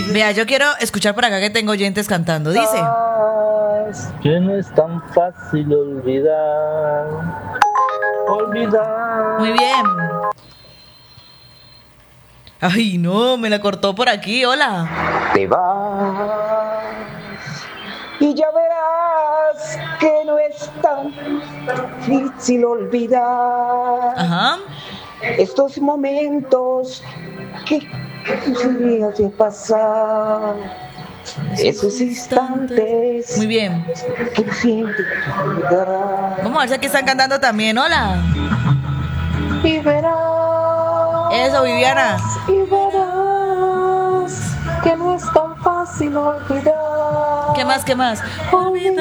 Vea, yo quiero escuchar por acá que tengo oyentes cantando. Dice. Que no es tan fácil olvidar. Olvidar. Muy bien. Ay, no, me la cortó por aquí. Hola. Te vas y ya verás que no es tan difícil olvidar. Ajá. Estos momentos que querías de pasar. Esos instantes. Muy bien. Que siempre olvidarás. Vamos a ver si aquí están cantando también. Hola. Y verás. Eso, Viviana. Y verás que no es tan fácil olvidar. ¿Qué más? ¿Qué más?